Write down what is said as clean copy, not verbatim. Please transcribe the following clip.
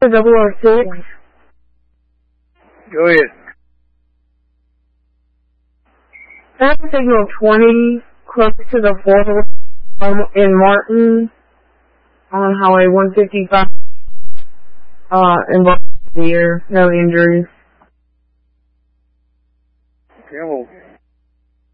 006. Go ahead. That's signal 20, close to the 4th in Martin, on Highway 155. Involved here, no injuries. Okay, well,